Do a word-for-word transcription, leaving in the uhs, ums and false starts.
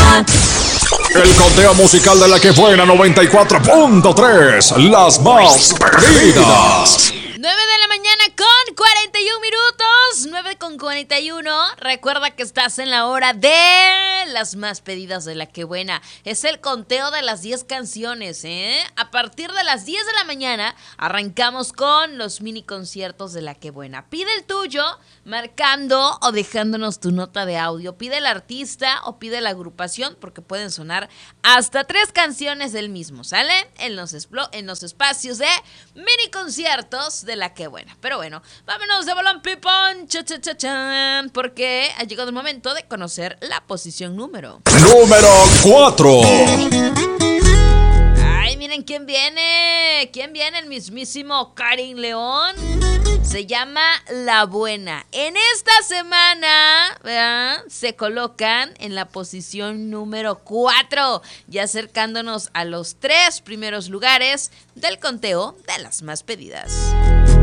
buena. El conteo musical de La Que Buena noventa y cuatro punto tres. Las más pedidas. nueve de la mañana con cuarenta y un minutos. nueve con cuarenta y uno. Recuerda que estás en la hora de las más pedidas de La Que Buena. Es el conteo de las diez canciones, ¿eh? A partir de las diez de la mañana arrancamos con los mini conciertos de La Que Buena. Pide el tuyo marcando o dejándonos tu nota de audio. Pide el artista o pide la agrupación porque pueden sonar hasta tres canciones del mismo, ¿sale? En los, esplo- en los espacios de mini conciertos de La Que Buena. Pero bueno, vámonos de bolón pipón, cha, cha, cha, chan, porque ha llegado el momento de conocer la posición número. Número cuatro. Ay, miren quién viene. ¿Quién viene? El mismísimo Karin León. Se llama La Buena. En esta semana, ¿verdad?, se colocan en la posición número cuatro, ya acercándonos a los tres primeros lugares del conteo de las más pedidas.